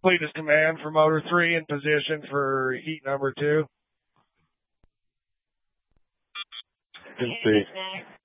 Fleet is command for motor 3 in position for heat number 2. Can see.